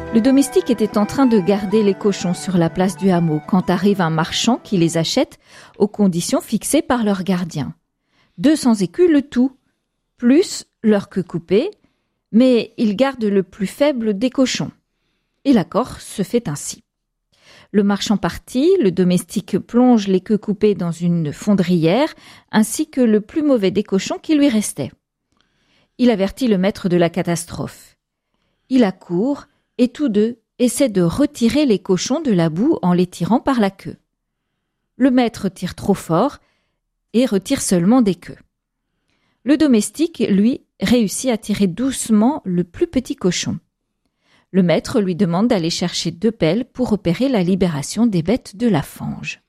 Le domestique était en train de garder les cochons sur la place du hameau quand arrive un marchand qui les achète aux conditions fixées par leur gardien. 200 écus le tout, plus leur queue coupée, mais il garde le plus faible des cochons. Et l'accord se fait ainsi. Le marchand parti, le domestique plonge les queues coupées dans une fondrière, ainsi que le plus mauvais des cochons qui lui restait. Il avertit le maître de la catastrophe. Il accourt, et tous deux essaient de retirer les cochons de la boue en les tirant par la queue. Le maître tire trop fort et retire seulement des queues. Le domestique, lui, réussit à tirer doucement le plus petit cochon. Le maître lui demande d'aller chercher 2 pelles pour opérer la libération des bêtes de la fange.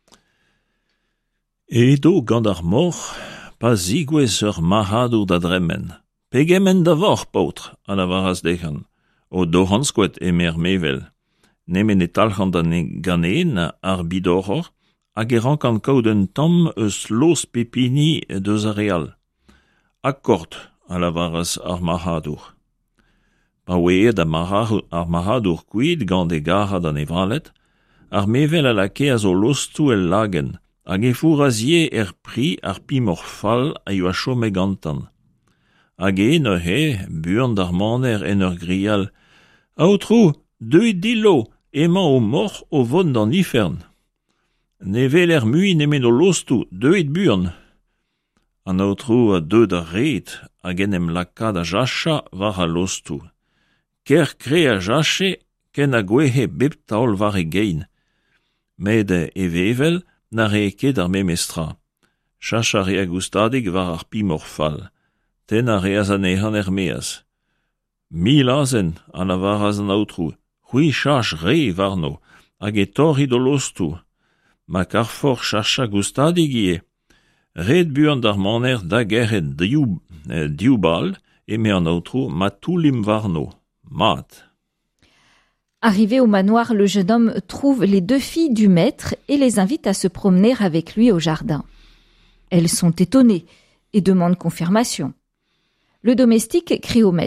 Edo gant ar mor, pa zigouez ur mahadour da dremen. Pegemen da vor, paotr, a la varas dechan. O dohanskouet emer mevel. Nemen e talchan da ganen ar bidoror, hag e rankan kaout tom eus los pepini deus a real. Akkord a la varas ar mahadour. Pa oeed ar mahadour kuit gant e garad an evralet, ar mevel a lake a zo lostou el lagen, hag e four azie pri ar pimor fall a yo a chome gantan. Hag e buan d'ar maner en ur grial, aotrou, 2 dilo, emañ o mor o vod d'an ifern. Ne vel er mui nemen o lostou, 2 buan. An aotrou a 2 da ret, hag en em lakad a jacha war a lostou. Ker kre a jache, ken a gwehe bep taol war e gein. Med e vevel, na re ket ar memestra. Chacha re a goustadig war ar pimor fall. Ten a re az anehan er meaz. 1000 azen an a varaz an aotrou. Hui chach re varno, hag e torri do lostou. Ma karfor chacha goustadig ie. Red buan d'ar maner da geret dioubal, e me an aotrou ma toulim varno. Mat. Arrivé au manoir, le jeune homme trouve les 2 filles du maître et les invite à se promener avec lui au jardin. Elles sont étonnées et demandent confirmation. Le domestique crie au maître.